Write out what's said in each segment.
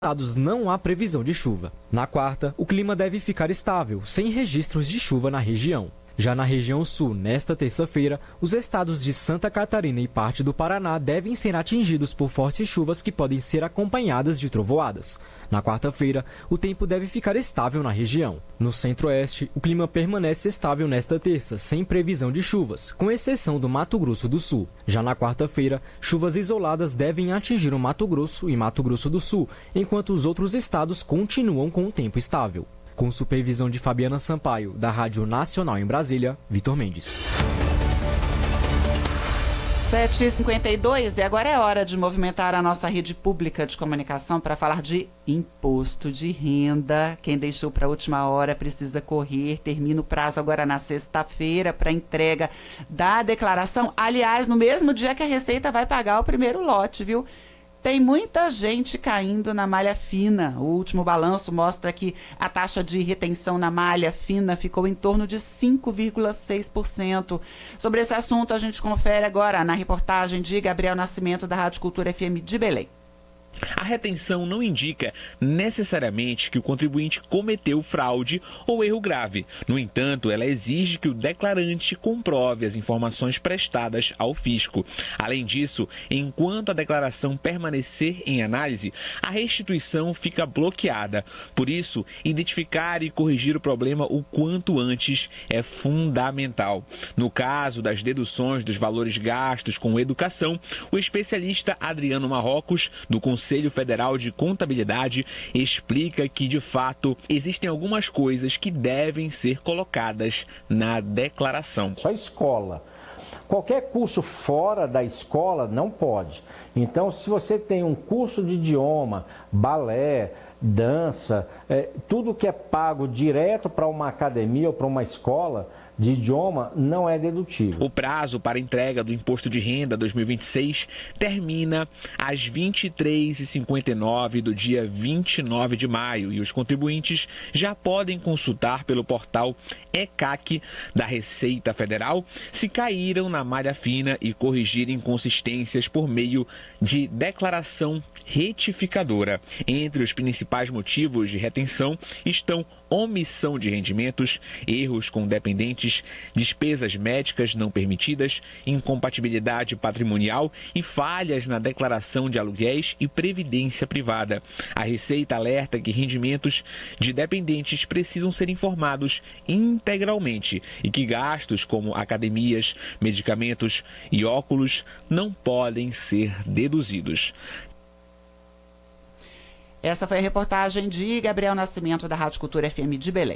não há previsão de chuva. Na quarta, o clima deve ficar estável, sem registros de chuva na região. Já na região sul, nesta terça-feira, os estados de Santa Catarina e parte do Paraná devem ser atingidos por fortes chuvas que podem ser acompanhadas de trovoadas. Na quarta-feira, o tempo deve ficar estável na região. No centro-oeste, o clima permanece estável nesta terça, sem previsão de chuvas, com exceção do Mato Grosso do Sul. Já na quarta-feira, chuvas isoladas devem atingir o Mato Grosso e Mato Grosso do Sul, enquanto os outros estados continuam com o tempo estável. Com supervisão de Fabiana Sampaio, da Rádio Nacional em Brasília, Vitor Mendes. 7h52 e agora é hora de movimentar a nossa rede pública de comunicação para falar de imposto de renda. Quem deixou para a última hora precisa correr. Termina o prazo agora na sexta-feira para entrega da declaração. Aliás, no mesmo dia que a Receita vai pagar o primeiro lote, viu? Tem muita gente caindo na malha fina. O último balanço mostra que a taxa de retenção na malha fina ficou em torno de 5,6%. Sobre esse assunto, a gente confere agora na reportagem de Gabriel Nascimento, da Rádio Cultura FM de Belém. A retenção não indica necessariamente que o contribuinte cometeu fraude ou erro grave. No entanto, ela exige que o declarante comprove as informações prestadas ao fisco. Além disso, enquanto a declaração permanecer em análise, a restituição fica bloqueada. Por isso, identificar e corrigir o problema o quanto antes é fundamental. No caso das deduções dos valores gastos com educação, o especialista Adriano Marrocos, do Conselho Federal de Contabilidade, explica que, de fato, existem algumas coisas que devem ser colocadas na declaração. Só escola. Qualquer curso fora da escola não pode. Então, se você tem um curso de idioma, balé, dança, tudo que é pago direto para uma academia ou para uma escola de idioma não é dedutível. O prazo para entrega do Imposto de Renda 2026 termina às 23h59 do dia 29 de maio e os contribuintes já podem consultar pelo portal ECAC da Receita Federal se caíram na malha fina e corrigir inconsistências por meio de declaração retificadora. Entre os principais motivos de retenção estão omissão de rendimentos, erros com dependentes, despesas médicas não permitidas, incompatibilidade patrimonial e falhas na declaração de aluguéis e previdência privada. A Receita alerta que rendimentos de dependentes precisam ser informados integralmente e que gastos como academias, medicamentos e óculos não podem ser deduzidos. Essa foi a reportagem de Gabriel Nascimento, da Rádio Cultura FM de Belém.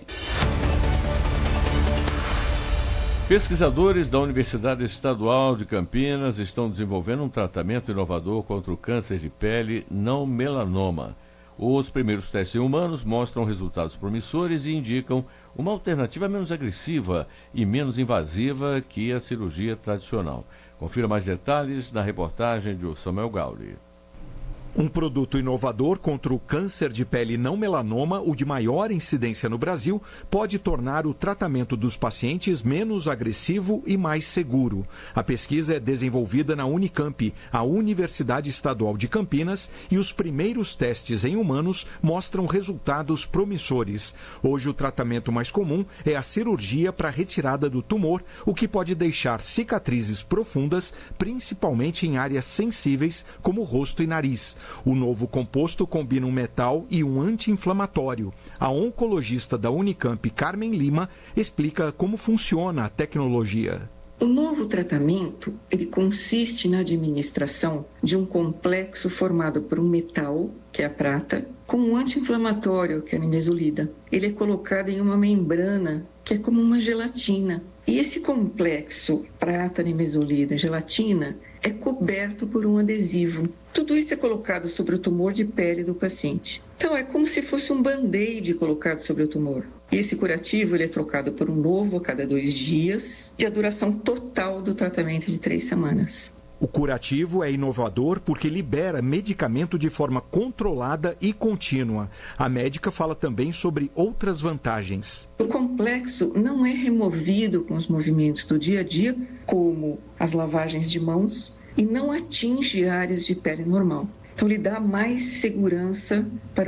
Pesquisadores da Universidade Estadual de Campinas estão desenvolvendo um tratamento inovador contra o câncer de pele não melanoma. Os primeiros testes em humanos mostram resultados promissores e indicam uma alternativa menos agressiva e menos invasiva que a cirurgia tradicional. Confira mais detalhes na reportagem de Samuel Gauri. Um produto inovador contra o câncer de pele não melanoma, o de maior incidência no Brasil, pode tornar o tratamento dos pacientes menos agressivo e mais seguro. A pesquisa é desenvolvida na Unicamp, a Universidade Estadual de Campinas, e os primeiros testes em humanos mostram resultados promissores. Hoje, o tratamento mais comum é a cirurgia para retirada do tumor, o que pode deixar cicatrizes profundas, principalmente em áreas sensíveis, como rosto e nariz. O novo composto combina um metal e um anti-inflamatório. A oncologista da Unicamp, Carmen Lima, explica como funciona a tecnologia. O novo tratamento, ele consiste na administração de um complexo formado por um metal, que é a prata, com um anti-inflamatório, que é a nimesulida. Ele é colocado em uma membrana, que é como uma gelatina. E esse complexo prata, nimesulida, gelatina, é coberto por um adesivo. Tudo isso é colocado sobre o tumor de pele do paciente. Então, é como se fosse um band-aid colocado sobre o tumor. E esse curativo ele é trocado por um novo a cada 2 dias, e a duração total do tratamento é de 3 semanas. O curativo é inovador porque libera medicamento de forma controlada e contínua. A médica fala também sobre outras vantagens. O complexo não é removido com os movimentos do dia a dia, como as lavagens de mãos, e não atinge áreas de pele normal. Então, ele dá mais segurança para